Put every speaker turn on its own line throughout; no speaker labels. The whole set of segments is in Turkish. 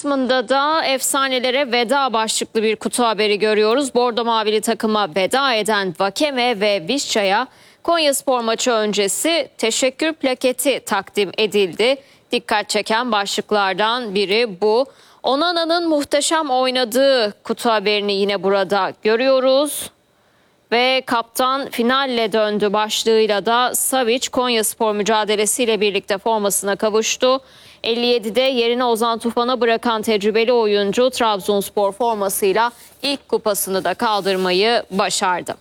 kısmında da efsanelere veda başlıklı bir kutu haberi görüyoruz. Bordo Mavili takıma veda eden Vakeme ve Vişça'ya Konyaspor maçı öncesi teşekkür plaketi takdim edildi. Dikkat çeken başlıklardan biri bu. Onana'nın muhteşem oynadığı kutu haberini yine burada görüyoruz. Ve kaptan finalle döndü başlığıyla da Savic Konyaspor mücadelesiyle birlikte formasına kavuştu. 57'de yerine Ozan Tufan'a bırakan tecrübeli oyuncu Trabzonspor formasıyla ilk kupasını da kaldırmayı başardı.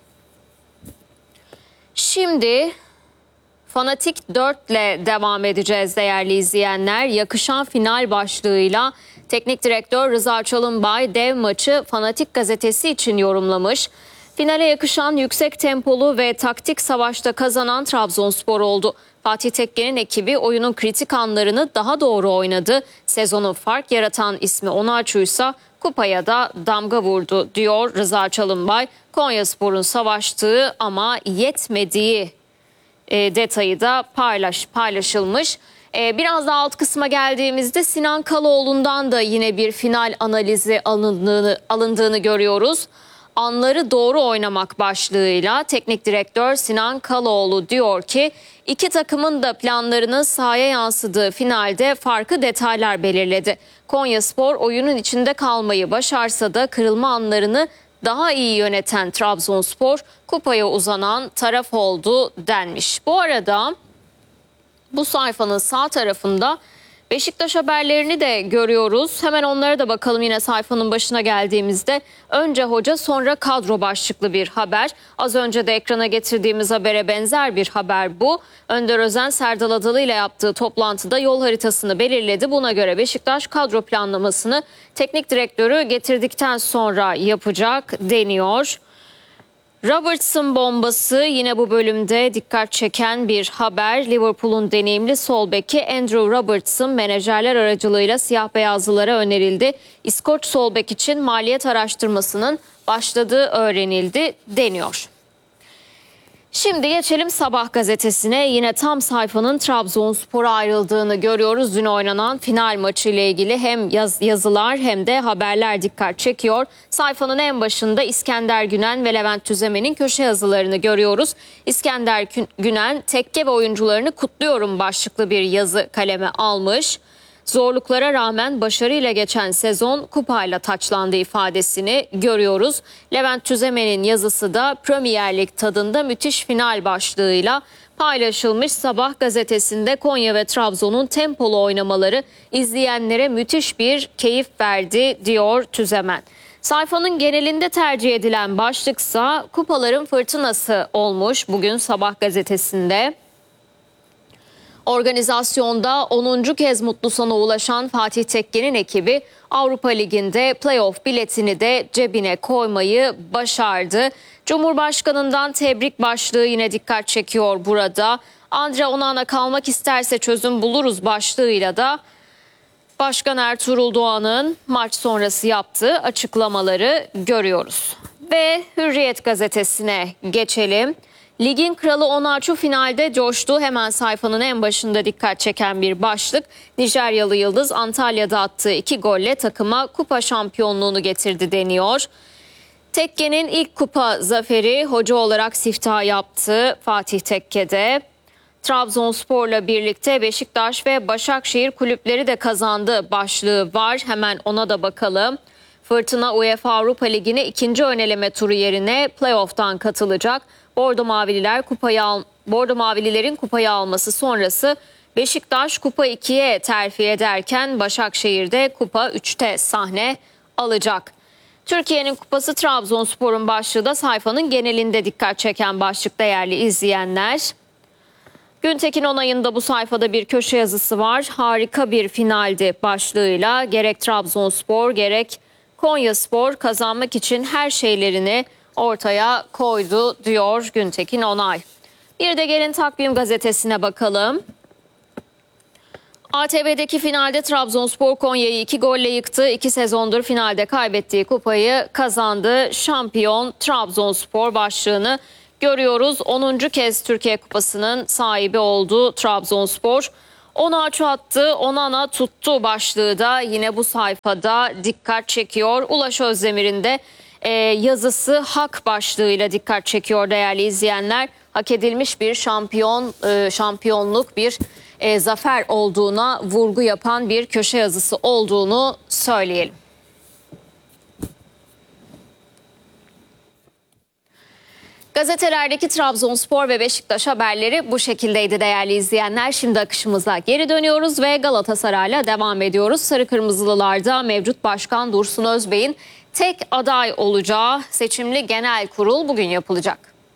Şimdi Fanatik 4 ile devam edeceğiz değerli izleyenler. Yakışan final başlığıyla teknik direktör Rıza Çalınbay dev maçı Fanatik gazetesi için yorumlamış. Finale yakışan yüksek tempolu ve taktik savaşta kazanan Trabzonspor oldu. Fatih Tekke'nin ekibi oyunun kritik anlarını daha doğru oynadı. Sezonun fark yaratan ismi Onaçu'ysa kupaya da damga vurdu diyor Rıza Çalınbay. Konyaspor'un savaştığı ama yetmediği detayı da paylaşılmış. Biraz da alt kısma geldiğimizde Sinan Kaloğlu'ndan da yine bir final analizi alındığını görüyoruz. Anları doğru oynamak başlığıyla teknik direktör Sinan Kaloğlu diyor ki iki takımın da planlarının sahaya yansıdığı finalde farklı detaylar belirledi. Konyaspor oyunun içinde kalmayı başarsa da kırılma anlarını daha iyi yöneten Trabzonspor kupaya uzanan taraf oldu denmiş. Bu arada bu sayfanın sağ tarafında Beşiktaş haberlerini de görüyoruz. Hemen onlara da bakalım yine sayfanın başına geldiğimizde. Önce hoca sonra kadro başlıklı bir haber. Az önce de ekrana getirdiğimiz habere benzer bir haber bu. Önder Özen Serdal Adalı ile yaptığı toplantıda yol haritasını belirledi. Buna göre Beşiktaş kadro planlamasını teknik direktörü getirdikten sonra yapacak deniyor. Robertson bombası yine bu bölümde dikkat çeken bir haber. Liverpool'un deneyimli sol beki Andrew Robertson menajerler aracılığıyla siyah beyazlılara önerildi. İskoç sol bek için maliyet araştırmasının başladığı öğrenildi deniyor. Şimdi geçelim Sabah gazetesine. Yine tam sayfanın Trabzonspor'a ayrıldığını görüyoruz. Dün oynanan final maçı ile ilgili hem yazılar hem de haberler dikkat çekiyor. Sayfanın en başında İskender Günen ve Levent Tüzemen'in köşe yazılarını görüyoruz. İskender Günen tekke ve oyuncularını kutluyorum başlıklı bir yazı kaleme almış. Zorluklara rağmen başarıyla geçen sezon kupayla taçlandı ifadesini görüyoruz. Levent Tüzemen'in yazısı da Premier Lig tadında müthiş final başlığıyla paylaşılmış. Sabah gazetesinde Konya ve Trabzon'un tempolu oynamaları izleyenlere müthiş bir keyif verdi diyor Tüzemen. Sayfanın genelinde tercih edilen başlıksa kupaların fırtınası olmuş bugün Sabah gazetesinde. Organizasyonda 10. kez mutlu sona ulaşan Fatih Tekke'nin ekibi Avrupa Ligi'nde playoff biletini de cebine koymayı başardı. Cumhurbaşkanından tebrik başlığı yine dikkat çekiyor burada. Andre Onana kalmak isterse çözüm buluruz başlığıyla da Başkan Ertuğrul Doğan'ın maç sonrası yaptığı açıklamaları görüyoruz. Ve Hürriyet gazetesine geçelim. Ligin kralı Onaçu finalde coştu. Hemen sayfanın en başında dikkat çeken bir başlık. Nijeryalı Yıldız Antalya'da attığı 2 golle takıma kupa şampiyonluğunu getirdi deniyor. Tekke'nin ilk kupa zaferi hoca olarak siftah yaptı Fatih Tekke'de. Trabzonspor'la birlikte Beşiktaş ve Başakşehir kulüpleri de kazandı başlığı var. Hemen ona da bakalım. Fırtına UEFA Avrupa Ligi'ne ikinci öneleme turu yerine playoff'tan katılacak. Bordo Mavililerin kupayı alması sonrası Beşiktaş Kupa 2'ye terfi ederken Başakşehir'de Kupa 3'te sahne alacak. Türkiye'nin kupası Trabzonspor'un başlığı da sayfanın genelinde dikkat çeken başlık değerli izleyenler. Güntekin Onay'ın da bu sayfada bir köşe yazısı var. Harika bir finaldi başlığıyla gerek Trabzonspor gerek Konyaspor kazanmak için her şeylerini ortaya koydu diyor Güntekin Onay. Bir de gelin Takvim gazetesine bakalım. ATV'deki finalde Trabzonspor Konya'yı 2 golle yıktı. 2 sezondur finalde kaybettiği kupayı kazandı. Şampiyon Trabzonspor başlığını görüyoruz. 10. kez Türkiye Kupası'nın sahibi oldu Trabzonspor. Onaçu attı, Onana tuttu başlığı da yine bu sayfada dikkat çekiyor. Ulaş Özdemir'in de yazısı hak başlığıyla dikkat çekiyor değerli izleyenler. Hak edilmiş bir şampiyonluk, bir zafer olduğuna vurgu yapan bir köşe yazısı olduğunu söyleyelim. Gazetelerdeki Trabzonspor ve Beşiktaş haberleri bu şekildeydi değerli izleyenler. Şimdi akışımıza geri dönüyoruz ve Galatasaray'la devam ediyoruz. Sarı Kırmızılılarda mevcut başkan Dursun Özbek'in tek aday olacağı seçimli genel kurul bugün yapılacak.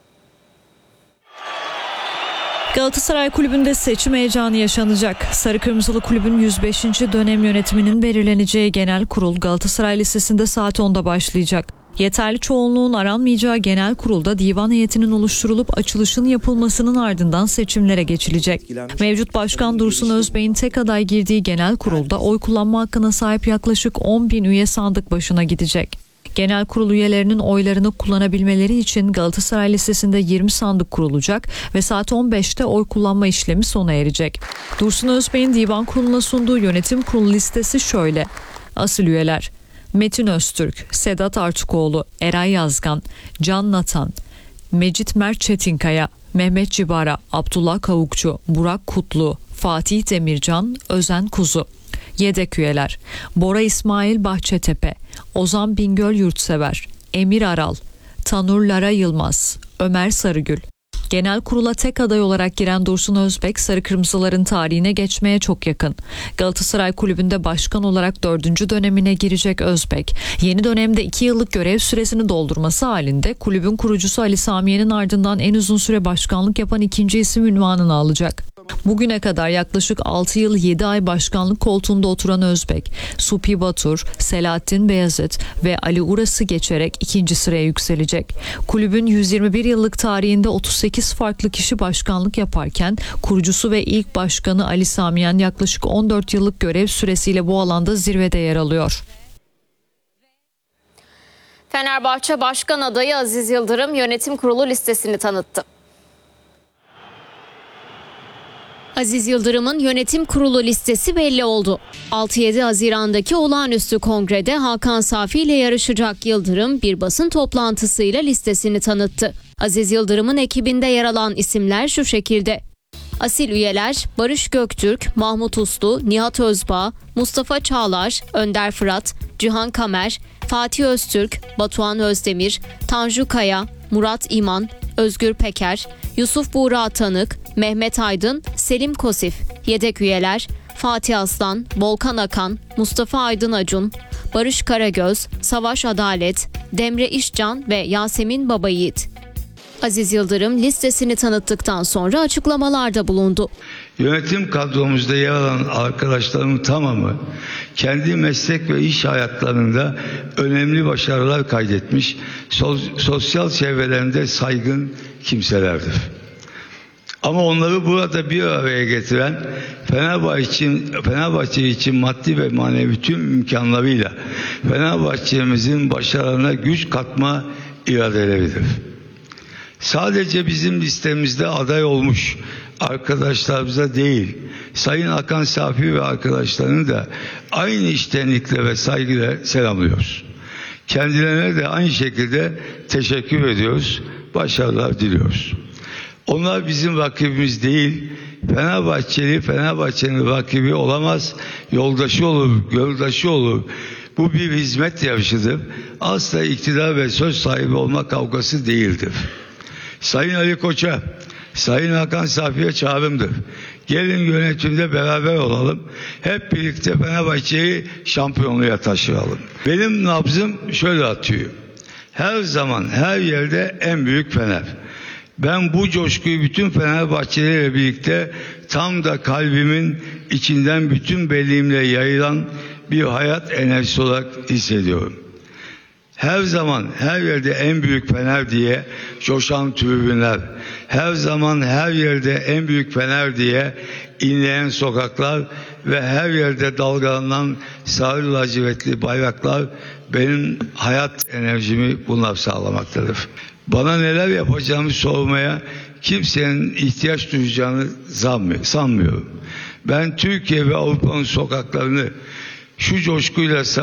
Galatasaray Kulübü'nde seçim heyecanı yaşanacak. Sarı Kırmızılı Kulübün 105. dönem yönetiminin belirleneceği genel kurul Galatasaray Lisesi'nde saat 10'da başlayacak. Yeterli çoğunluğun aranmayacağı genel kurulda divan heyetinin oluşturulup açılışın yapılmasının ardından seçimlere geçilecek. Mevcut başkan Dursun Özbek'in tek aday girdiği genel kurulda oy kullanma hakkına sahip yaklaşık 10.000 üye sandık başına gidecek. Genel kurul üyelerinin oylarını kullanabilmeleri için Galatasaray Lisesi'nde 20 sandık kurulacak ve saat 15'te oy kullanma işlemi sona erecek. Dursun Özbek'in divan kuruluna sunduğu yönetim kurulu listesi şöyle. Asıl üyeler: Metin Öztürk, Sedat Artukoğlu, Eray Yazgan, Can Natan, Mecit Mert Çetinkaya, Mehmet Cibara, Abdullah Kavukçu, Burak Kutlu, Fatih Demircan, Özen Kuzu. Yedek üyeler: Bora İsmail Bahçetepe, Ozan Bingöl Yurtsever, Emir Aral, Tanur Lara Yılmaz, Ömer Sarıgül. Genel kurula tek aday olarak giren Dursun Özbek, Sarı Kırmızıların tarihine geçmeye çok yakın. Galatasaray Kulübü'nde başkan olarak 4. dönemine girecek Özbek, yeni dönemde 2 yıllık görev süresini doldurması halinde kulübün kurucusu Ali Samiye'nin ardından en uzun süre başkanlık yapan ikinci isim unvanını alacak. Bugüne kadar yaklaşık 6 yıl 7 ay başkanlık koltuğunda oturan Özbek, Supi Batur, Selahattin Beyazıt ve Ali Uras'ı geçerek ikinci sıraya yükselecek. Kulübün 121 yıllık tarihinde 38 farklı kişi başkanlık yaparken kurucusu ve ilk başkanı Ali Samiyen yaklaşık 14 yıllık görev süresiyle bu alanda zirvede yer alıyor.
Fenerbahçe Başkan adayı Aziz Yıldırım yönetim kurulu listesini tanıttı. Aziz Yıldırım'ın yönetim kurulu listesi belli oldu. 6-7 Haziran'daki olağanüstü kongrede Hakan Safi ile yarışacak Yıldırım bir basın toplantısıyla listesini tanıttı. Aziz Yıldırım'ın ekibinde yer alan isimler şu şekilde: asil üyeler Barış Göktürk, Mahmut Uslu, Nihat Özbağ, Mustafa Çağlar, Önder Fırat, Cihan Kamer, Fatih Öztürk, Batuhan Özdemir, Tanju Kaya, Murat İman, Özgür Peker, Yusuf Buğra Tanık, Mehmet Aydın, Selim Kosif. Yedek üyeler Fatih Aslan, Volkan Akan, Mustafa Aydın Acun, Barış Karagöz, Savaş Adalet, Demre İşcan ve Yasemin Babayiğit. Aziz Yıldırım listesini tanıttıktan sonra açıklamalarda bulundu.
Yönetim kadromuzda yer alan arkadaşlarımın tamamı kendi meslek ve iş hayatlarında önemli başarılar kaydetmiş, sosyal çevrelerinde saygın kimselerdir. Ama onları burada bir araya getiren Fenerbahçe için maddi ve manevi tüm imkanlarıyla Fenerbahçe'mizin başarılarına güç katma iradeleridir. Sadece bizim listemizde aday olmuş arkadaşlarımıza değil, Sayın Hakan Safi ve arkadaşlarını da aynı içtenlikle ve saygıyla selamlıyoruz. Kendilerine de aynı şekilde teşekkür ediyoruz, başarılar diliyoruz. Onlar bizim rakibimiz değil, Fenerbahçe'nin rakibi olamaz, yoldaşı olur, göldaşı olur. Bu bir hizmet yarışıdır. Asla iktidar ve söz sahibi olma kavgası değildir. Sayın Ali Koç'a, Sayın Hakan Safi'ye çağrımdır. Gelin yönetimde beraber olalım. Hep birlikte Fenerbahçe'yi şampiyonluğa taşıyalım. Benim nabzım şöyle atıyor: her zaman her yerde en büyük Fener. Ben bu coşkuyu bütün Fenerbahçelilerle birlikte tam da kalbimin içinden bütün belliğimle yayılan bir hayat enerjisi olarak hissediyorum. Her zaman her yerde en büyük Fener diye coşan tribünler, her zaman her yerde en büyük Fener diye inleyen sokaklar ve her yerde dalgalanan sarı lacivertli bayraklar benim hayat enerjimi bunlar sağlamaktadır. Bana neler yapacağımı sormaya kimsenin ihtiyaç duyacağını sanmıyorum. Ben Türkiye ve Avrupa'nın sokaklarını şu coşkuyla